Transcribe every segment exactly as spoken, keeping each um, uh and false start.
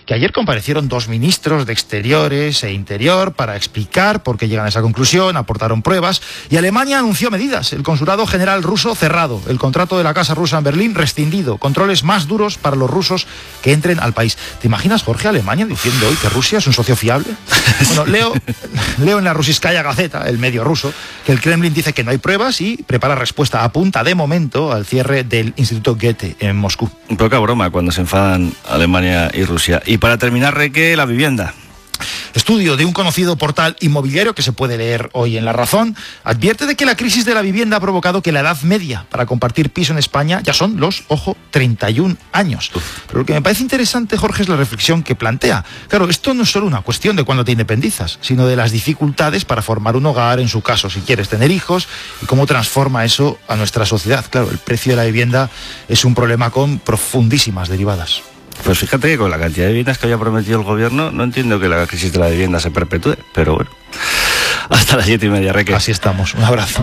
que ayer comparecieron dos ministros de Exteriores e Interior para explicar por qué llegan a esa conclusión, aportaron pruebas, y Alemania anunció medidas. El consulado general ruso cerrado, el contrato de la Casa Rusa en Berlín rescindido, controles más duros para los rusos que entren al país. ¿Te imaginas, Jorge, Alemania diciendo hoy que Rusia es un socio fiable? Bueno, leo, leo en la Rusiskaya Gazeta, el medio ruso, que el Kremlin dice que no hay pruebas y prepara respuesta, apunta de momento al cierre del Instituto Goethe en Moscú. Poca broma cuando se enfadan Alemania y Rusia. Y para terminar, Reque, la vivienda. Estudio de un conocido portal inmobiliario que se puede leer hoy en La Razón advierte de que la crisis de la vivienda ha provocado que la edad media para compartir piso en España ya son los, ojo, treinta y un años. Pero lo que me parece interesante, Jorge, es la reflexión que plantea. Claro, esto no es solo una cuestión de cuándo te independizas, sino de las dificultades para formar un hogar, en su caso, si quieres tener hijos, y cómo transforma eso a nuestra sociedad. Claro, el precio de la vivienda es un problema con profundísimas derivadas. Pues fíjate que con la cantidad de viviendas que había prometido el gobierno, no entiendo que la crisis de la vivienda se perpetúe, pero bueno. Hasta las siete y media, Reque. Así estamos, un abrazo.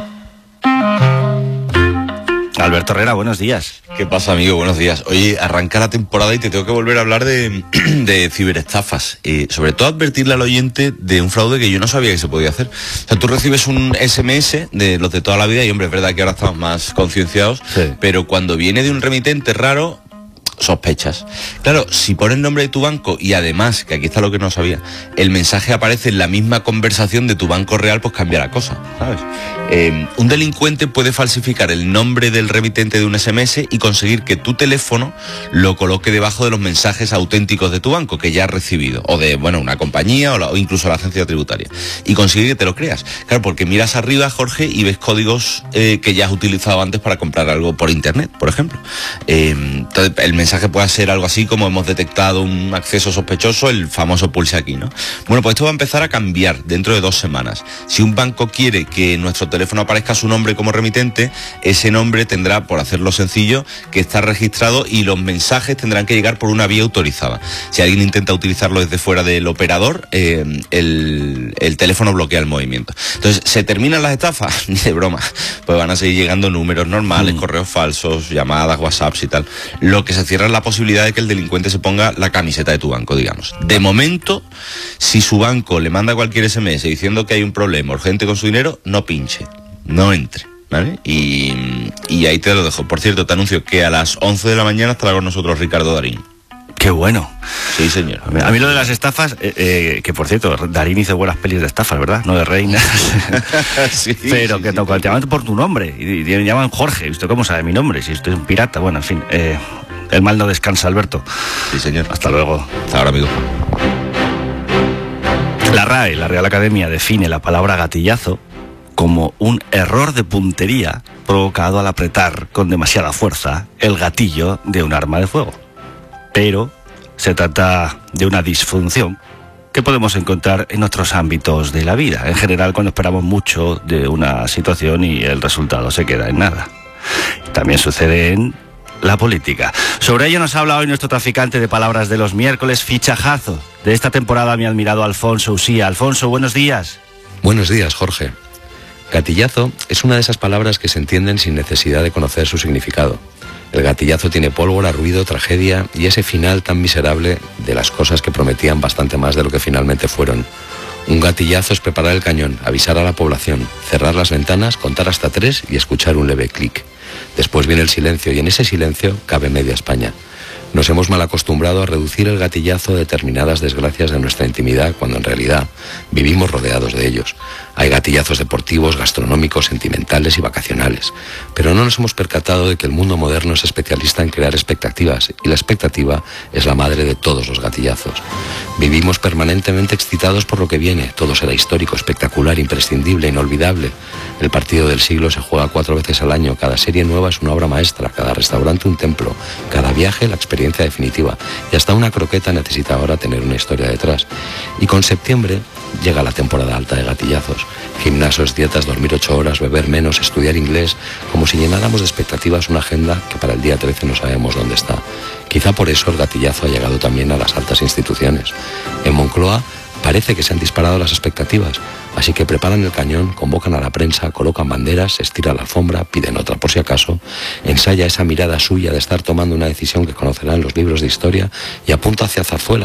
Alberto Herrera, buenos días. ¿Qué pasa, amigo? Buenos días. Oye, arranca la temporada y te tengo que volver a hablar de, de ciberestafas. Eh, sobre todo advertirle al oyente de un fraude que yo no sabía que se podía hacer. O sea, tú recibes un ese eme ese de los de toda la vida y, hombre, es verdad que ahora estamos más concienciados, sí. Pero cuando viene de un remitente raro, sospechas. Claro, si pones el nombre de tu banco y además, que aquí está lo que no sabía, el mensaje aparece en la misma conversación de tu banco real, pues cambia la cosa, ¿sabes? Eh, un delincuente puede falsificar el nombre del remitente de un ese eme ese y conseguir que tu teléfono lo coloque debajo de los mensajes auténticos de tu banco que ya has recibido, o de, bueno, una compañía o, la, o incluso la agencia tributaria, y conseguir que te lo creas. Claro, porque miras arriba, Jorge, y ves códigos eh, que ya has utilizado antes para comprar algo por internet, por ejemplo. Eh, entonces, el mensaje mensaje pueda ser algo así como: hemos detectado un acceso sospechoso, el famoso pulse aquí, ¿no? Bueno, pues esto va a empezar a cambiar dentro de dos semanas. Si un banco quiere que en nuestro teléfono aparezca su nombre como remitente, ese nombre tendrá, por hacerlo sencillo, que estar registrado y los mensajes tendrán que llegar por una vía autorizada. Si alguien intenta utilizarlo desde fuera del operador, eh, el, el teléfono bloquea el movimiento. Entonces, ¿se terminan las estafas? Ni de broma. Pues van a seguir llegando números normales, mm. correos falsos, llamadas, WhatsApps y tal. Lo que se cierra es la posibilidad de que el delincuente se ponga la camiseta de tu banco, digamos. De momento, si su banco le manda cualquier ese eme ese diciendo que hay un problema urgente con su dinero, no pinche, no entre, ¿vale? Y, y ahí te lo dejo. Por cierto, te anuncio que a las once de la mañana estará con nosotros Ricardo Darín. ¡Qué bueno! Sí, señor. A mí lo de las estafas, eh, eh, que por cierto, Darín hizo buenas pelis de estafas, ¿verdad? No de reinas. sí, Pero sí, que sí, te llaman por tu nombre. Y me llaman Jorge. ¿Usted cómo sabe mi nombre? Si usted es un pirata. Bueno, en fin. Eh, el mal no descansa, Alberto. Sí, señor. Hasta luego. Hasta ahora, amigo. La R A E, la Real Academia, define la palabra gatillazo como un error de puntería provocado al apretar con demasiada fuerza el gatillo de un arma de fuego. Pero se trata de una disfunción que podemos encontrar en otros ámbitos de la vida. En general, cuando esperamos mucho de una situación y el resultado se queda en nada. También sucede en la política. Sobre ello nos habla hoy nuestro traficante de palabras de los miércoles, fichajazo de esta temporada, mi admirado Alfonso Usía. Alfonso, buenos días. Buenos días, Jorge. Gatillazo es una de esas palabras que se entienden sin necesidad de conocer su significado. El gatillazo tiene pólvora, ruido, tragedia y ese final tan miserable de las cosas que prometían bastante más de lo que finalmente fueron. Un gatillazo es preparar el cañón, avisar a la población, cerrar las ventanas, contar hasta tres y escuchar un leve clic. Después viene el silencio y en ese silencio cabe media España. Nos hemos mal acostumbrado a reducir el gatillazo a determinadas desgracias de nuestra intimidad cuando en realidad vivimos rodeados de ellos. Hay gatillazos deportivos, gastronómicos, sentimentales y vacacionales. Pero no nos hemos percatado de que el mundo moderno es especialista en crear expectativas y la expectativa es la madre de todos los gatillazos. Vivimos permanentemente excitados por lo que viene. Todo será histórico, espectacular, imprescindible, inolvidable. El partido del siglo se juega cuatro veces al año. Cada serie nueva es una obra maestra, cada restaurante un templo, cada viaje la experiencia definitiva. Y hasta una croqueta necesita ahora tener una historia detrás. Y con septiembre llega la temporada alta de gatillazos. Gimnasios, dietas, dormir ocho horas, beber menos, estudiar inglés, como si llenáramos de expectativas una agenda que para el día trece no sabemos dónde está. Quizá por eso el gatillazo ha llegado también a las altas instituciones. En Moncloa parece que se han disparado las expectativas, así que preparan el cañón, convocan a la prensa, colocan banderas, estiran la alfombra, piden otra por si acaso, ensaya esa mirada suya de estar tomando una decisión que conocerán los libros de historia y apunta hacia Zarzuela,